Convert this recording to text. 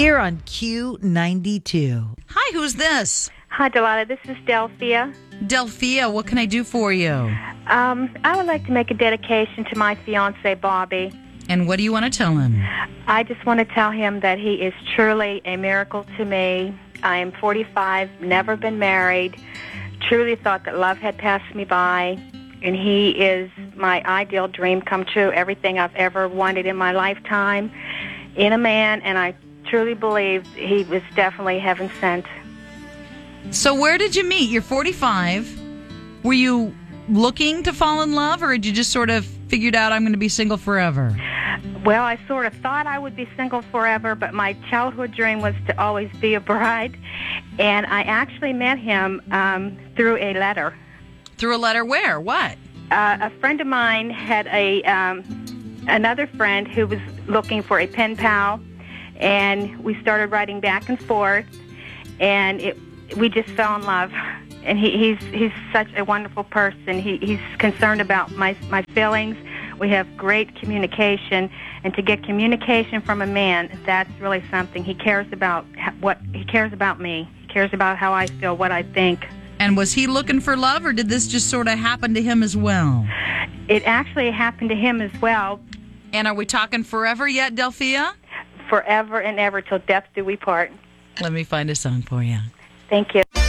here on Q92. Hi, who's this? Hi, Delilah. This is Delphia. Delphia, what can I do for you? I would like to make a dedication to my fiancé, Bobby. And what do you want to tell him? I just want to tell him that he is truly a miracle to me. I am 45, never been married, truly thought that love had passed me by, and he is my ideal dream come true, everything I've ever wanted in my lifetime in a man, and I truly believe he was definitely heaven sent. So where did you meet? You're 45. Were you looking to fall in love, or had you just sort of figured out I'm going to be single forever? Well, I sort of thought I would be single forever, but my childhood dream was to always be a bride. And I actually met him through a letter. Through a letter where? What? A friend of mine had another friend who was looking for a pen pal, and we started writing back and forth, and we just fell in love. And he's such a wonderful person. He's concerned about my feelings. We have great communication, and to get communication from a man, that's really something. He cares about he cares about me. He cares about how I feel, what I think. And was he looking for love, or did this just sort of happen to him as well? It actually happened to him as well. And are we talking forever yet, Delphia? Forever and ever, till death do we part. Let me find a song for you. Thank you.